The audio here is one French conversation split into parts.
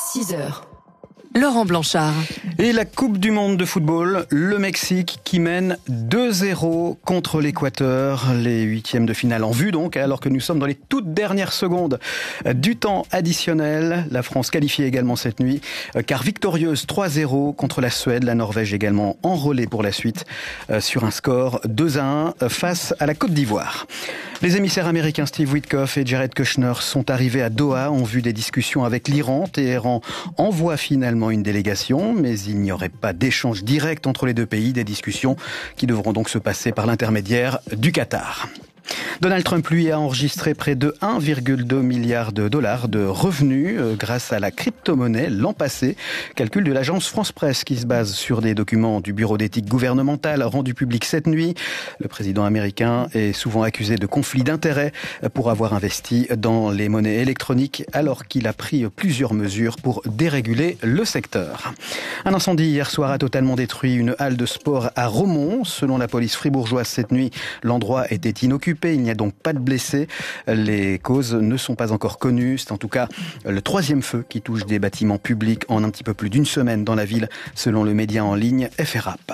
6 heures. Laurent Blanchard. Et la Coupe du Monde de football, le Mexique qui mène 2-0 contre l'Équateur. Les huitièmes de finale en vue donc, alors que nous sommes dans les toutes dernières secondes du temps additionnel. La France qualifiée également cette nuit, car victorieuse 3-0 contre la Suède. La Norvège également enrôlée pour la suite sur un score 2-1 face à la Côte d'Ivoire. Les émissaires américains Steve Witkoff et Jared Kushner sont arrivés à Doha en vue des discussions avec l'Iran. Téhéran envoie finalement une délégation, mais il n'y aurait pas d'échange direct entre les deux pays, des discussions qui devront donc se passer par l'intermédiaire du Qatar. Donald Trump, lui, a enregistré près de 1,2 milliard de dollars de revenus grâce à la crypto-monnaie l'an passé. Calcul de l'agence France Presse qui se base sur des documents du bureau d'éthique gouvernementale rendus publics cette nuit. Le président américain est souvent accusé de conflit d'intérêts pour avoir investi dans les monnaies électroniques alors qu'il a pris plusieurs mesures pour déréguler le secteur. Un incendie hier soir a totalement détruit une halle de sport à Romont. Selon la police fribourgeoise cette nuit, l'endroit était inoccupé. Il n'y a donc pas de blessés. Les causes ne sont pas encore connues. C'est en tout cas le troisième feu qui touche des bâtiments publics en un petit peu plus d'une semaine dans la ville, selon le média en ligne FRAP.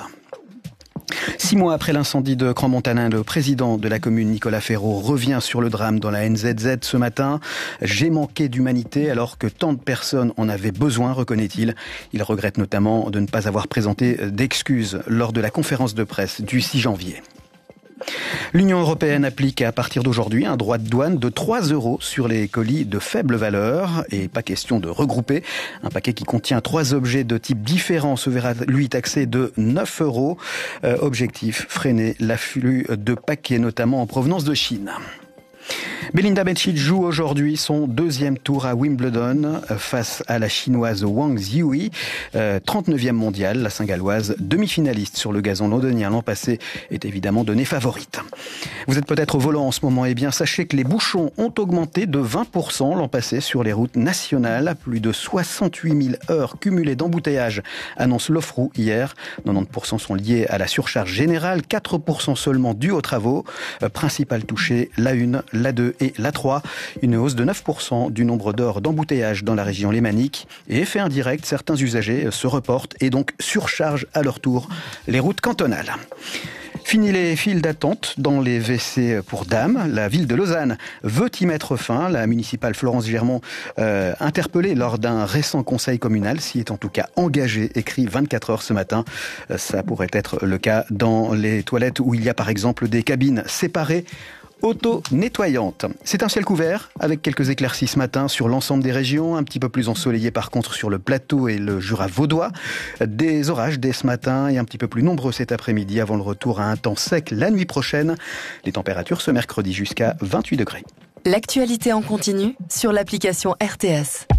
6 mois après l'incendie de Crans-Montana, le président de la commune, Nicolas Ferraud, revient sur le drame dans la NZZ ce matin. « J'ai manqué d'humanité alors que tant de personnes en avaient besoin », reconnaît-il. Il regrette notamment de ne pas avoir présenté d'excuses lors de la conférence de presse du 6 janvier. L'Union européenne applique à partir d'aujourd'hui un droit de douane de 3 € sur les colis de faible valeur et pas question de regrouper. Un paquet qui contient 3 objets de type différent se verra lui taxé de 9 €. Objectif, freiner l'afflux de paquets notamment en provenance de Chine. Belinda Bencic joue aujourd'hui son deuxième tour à Wimbledon face à la chinoise Wang Zhihui, 39e mondiale. La Saint-Galloise, demi-finaliste sur le gazon londonien l'an passé, est évidemment donnée favorite. Vous êtes peut-être au volant en ce moment, eh bien sachez que les bouchons ont augmenté de 20% l'an passé sur les routes nationales. Plus de 68 000 heures cumulées d'embouteillage, annonce l'Ofru hier. 90% sont liés à la surcharge générale, 4% seulement dus aux travaux. Principales touchées, la 1, la 2 et la 3. Une hausse de 9% du nombre d'heures d'embouteillage dans la région lémanique. Et effet indirect, certains usagers se reportent et donc surchargent à leur tour les routes cantonales. Fini les files d'attente dans les WC pour dames. La ville de Lausanne veut y mettre fin. La municipale Florence Germont, interpellée lors d'un récent conseil communal, s'y est en tout cas engagée, écrit 24 heures ce matin. Ça pourrait être le cas dans les toilettes où il y a par exemple des cabines séparées auto-nettoyante. C'est un ciel couvert avec quelques éclaircies ce matin sur l'ensemble des régions, un petit peu plus ensoleillé par contre sur le plateau et le Jura vaudois. Des orages dès ce matin et un petit peu plus nombreux cet après-midi avant le retour à un temps sec la nuit prochaine. Les températures ce mercredi jusqu'à 28 degrés. L'actualité en continu sur l'application RTS.